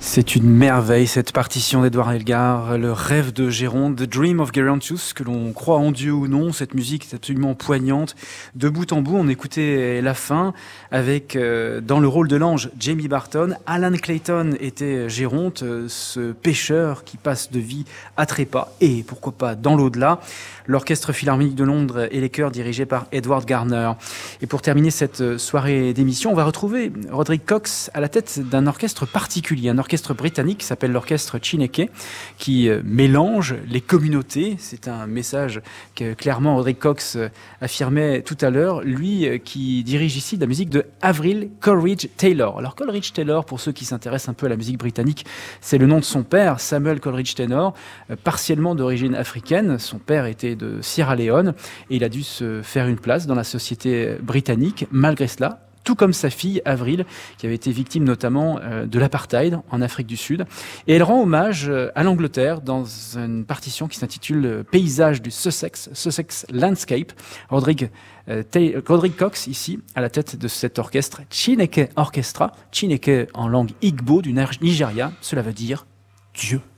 C'est une merveille, cette partition d'Edouard Elgar, le rêve de Géronte, The Dream of Gerontius, que l'on croit en Dieu ou non, cette musique est absolument poignante. De bout en bout, on écoutait la fin avec, dans le rôle de l'ange, Jamie Barton. Alan Clayton était Géronte, ce pêcheur qui passe de vie à trépas, et pourquoi pas dans l'au-delà. L'Orchestre Philharmonique de Londres et les chœurs dirigés par Edward Garner. Et pour terminer cette soirée d'émission, on va retrouver Roderick Cox à la tête d'un orchestre particulier, un orchestre britannique qui s'appelle l'orchestre Chineke, qui mélange les communautés. C'est un message que clairement Roderick Cox affirmait tout à l'heure, lui qui dirige ici de la musique de Avril Coleridge Taylor. Alors Coleridge Taylor, pour ceux qui s'intéressent un peu à la musique britannique, c'est le nom de son père, Samuel Coleridge Taylor, partiellement d'origine africaine. Son père était de Sierra Leone et il a dû se faire une place dans la société britannique malgré cela, tout comme sa fille Avril, qui avait été victime notamment de l'apartheid en Afrique du Sud. Et elle rend hommage à l'Angleterre dans une partition qui s'intitule Paysage du Sussex, Sussex Landscape. Roderick Cox, ici, à la tête de cet orchestre Chineke Orchestra. Chineke en langue Igbo du Nigeria, cela veut dire Dieu.